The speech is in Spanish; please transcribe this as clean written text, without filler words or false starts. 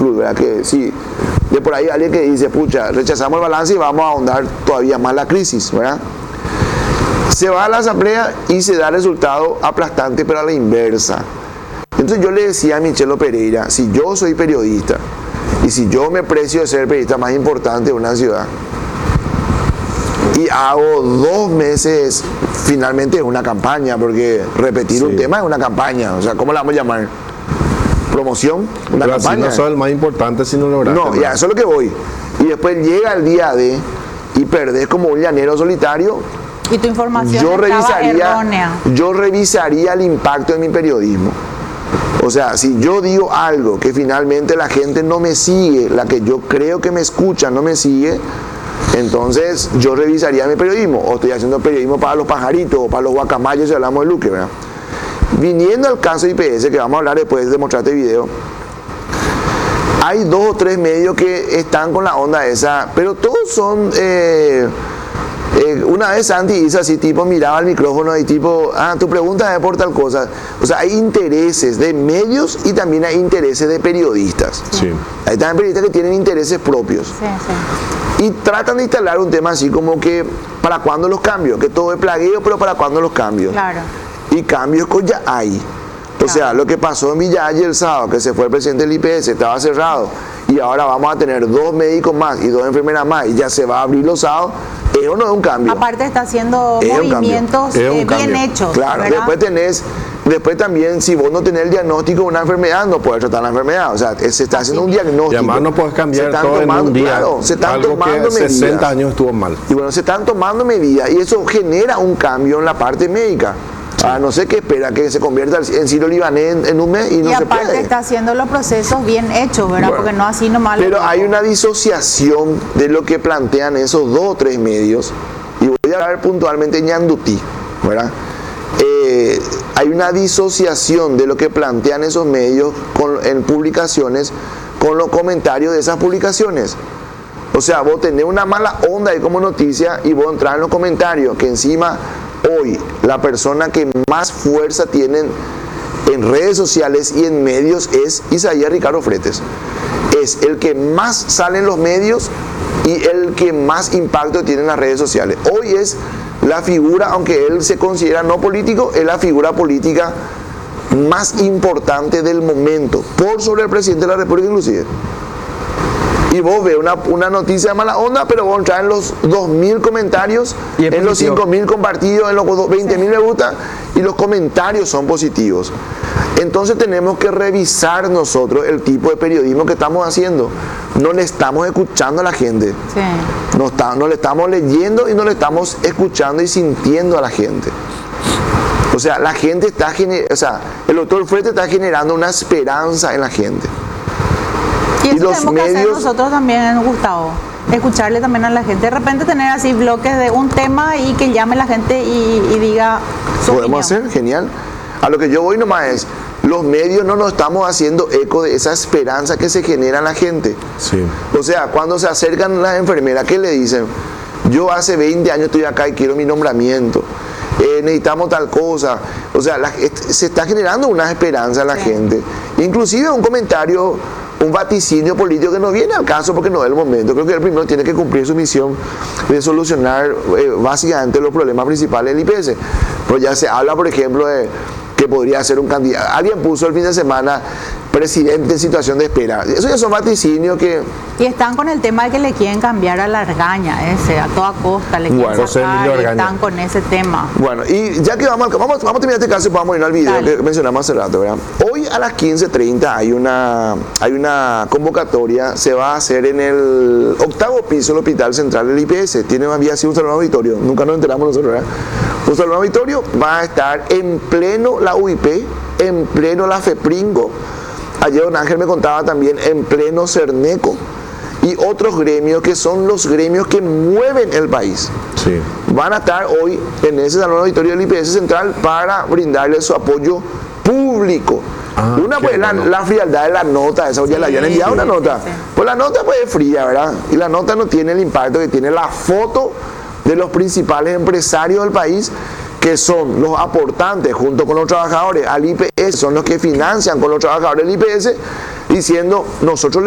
azul, ¿verdad? Que sí, de por ahí alguien que dice, pucha, rechazamos el balance y vamos a ahondar todavía más la crisis, ¿verdad? Se va a la asamblea y se da resultado aplastante, pero a la inversa. Entonces yo le decía a Michelo Pereira, si yo soy periodista y si yo me precio de ser el periodista más importante de una ciudad y hago 2 meses, finalmente es una campaña, porque repetir un tema es una campaña, o sea, ¿cómo la vamos a llamar? ¿Promoción? Una pero campaña. Así no sos el más importante si no lograste. No, ya, eso es lo que voy. Y después llega el día D y perdés como un llanero solitario. Y tu información estaba errónea. Yo revisaría el impacto de mi periodismo. O sea, si yo digo algo que finalmente la gente no me sigue, la que yo creo que me escucha no me sigue, entonces yo revisaría mi periodismo. O estoy haciendo periodismo para los pajaritos o para los guacamayos si hablamos de Luque, ¿verdad? Viniendo al caso de IPS, que vamos a hablar después de mostrarte video, hay 2 o 3 medios que están con la onda esa, pero todos son... una vez Santi hizo así, tipo miraba al micrófono y tipo, tu pregunta es por tal cosa. O sea, hay intereses de medios y también hay intereses de periodistas. Sí. Hay también periodistas que tienen intereses propios. Sí. Y tratan de instalar un tema así como que, ¿para cuándo los cambios? Que todo es plagueo, pero ¿para cuándo los cambios? Claro. Y cambios ya hay. O sea, lo que pasó en Villa Valle el sábado, que se fue el presidente del IPS, estaba cerrado, y ahora vamos a tener 2 médicos más y 2 enfermeras más, y ya se va a abrir los sábados. Eso no es un cambio. Aparte está haciendo movimientos bien hechos. Claro, después también, si vos no tenés el diagnóstico de una enfermedad, no puedes tratar la enfermedad. O sea, se está haciendo un diagnóstico. Y además no puedes cambiar todo en un día. Claro, se están algo tomando que medidas. 60 años estuvo mal. Y bueno, se están tomando medidas, y eso genera un cambio en la parte médica. Sí. No sé qué espera que se convierta en Ciro Libanés en un mes y no se puede. Y aparte está haciendo los procesos bien hechos, ¿verdad? Bueno, porque no así nomás. Pero hay una disociación de lo que plantean esos 2 o 3 medios, y voy a hablar puntualmente de Ñandutí, ¿verdad? Hay una disociación de lo que plantean esos medios en publicaciones con los comentarios de esas publicaciones. O sea, vos tenés una mala onda ahí como noticia y vos entras en los comentarios, que encima hoy la persona que más fuerza tiene en redes sociales y en medios es Isaías Ricardo Fretes. Es el que más sale en los medios y el que más impacto tiene en las redes sociales. Hoy es la figura, aunque él se considera no político, es la figura política más importante del momento, por sobre el presidente de la República inclusive. Y vos ves una noticia de mala onda, pero vos entras en los 2.000 comentarios, en los 5.000 compartidos, en los 20.000 me gusta, y los comentarios son positivos. Entonces tenemos que revisar nosotros el tipo de periodismo que estamos haciendo. No le estamos escuchando a la gente. Sí. No le estamos leyendo y no le estamos escuchando y sintiendo a la gente. O sea, la gente está el doctor Fretes está generando una esperanza en la gente. Y eso tenemos que hacer nosotros también, Gustavo. Escucharle también a la gente. De repente tener así bloques de un tema y que llame la gente y diga su opinión. Podemos hacer, genial. A lo que yo voy nomás es, los medios no nos estamos haciendo eco de esa esperanza que se genera en la gente. Sí. O sea, cuando se acercan las enfermeras, ¿qué le dicen? Yo hace 20 años estoy acá y quiero mi nombramiento. Necesitamos tal cosa. O sea, se está generando una esperanza en la gente. Inclusive un comentario, un vaticinio político que no viene al caso porque no es el momento. Creo que el primero tiene que cumplir su misión de solucionar básicamente los problemas principales del IPS. Pero ya se habla, por ejemplo, de que podría ser un candidato. Alguien puso el fin de semana presidente en situación de espera. Eso ya son vaticinios que... Y están con el tema de que le quieren cambiar a la Argaña, a toda costa, le quieren sacar, están con ese tema. Bueno, y ya que vamos a terminar este caso y vamos a ir al video que mencionamos hace rato, ¿verdad? Hoy a las 15:30 hay una convocatoria, se va a hacer en el 8º piso del Hospital Central del IPS. Había sido un salón auditorio, nunca nos enteramos nosotros, ¿verdad? Un salón auditorio, va a estar en pleno la UIP, en pleno la FEPRINGO. Ayer don Ángel me contaba también en pleno Cerneco y otros gremios que son los gremios que mueven el país. Sí. Van a estar hoy en ese salón auditorio del IPS Central para brindarle su apoyo público. Una pues la frialdad de la nota, esa ya le habían enviado una nota. Pues la nota pues es fría, ¿verdad? Y la nota no tiene el impacto que tiene la foto de los principales empresarios del país, que son los aportantes junto con los trabajadores al IPS, son los que financian con los trabajadores del IPS, diciendo nosotros